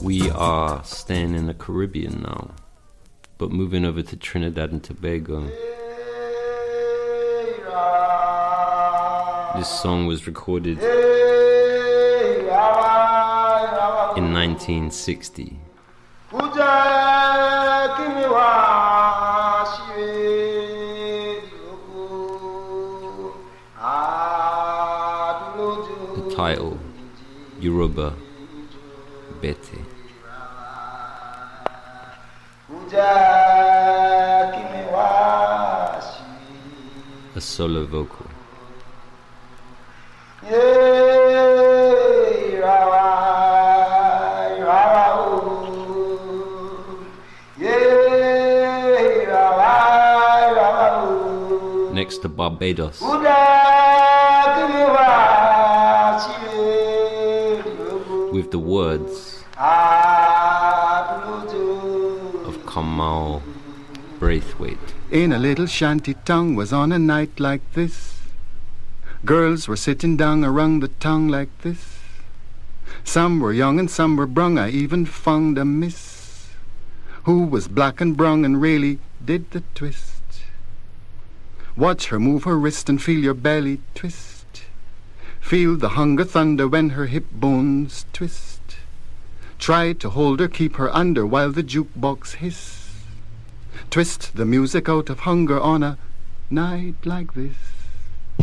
We are staying in the Caribbean now, but moving over to Trinidad and Tobago. This song was recorded in 1960. The title, Yoruba Bete. A solo vocal. Next to Barbados. With the words of Kamal Braithwaite. In a little shanty town was on a night like this. Girls were sitting down around the tongue like this. Some were young and some were brung. I even found a miss who was black and brown and really did the twist. Watch her move her wrist and feel your belly twist. Feel the hunger thunder when her hip bones twist. Try to hold her, keep her under while the jukebox hiss. Twist the music out of hunger on a night like this.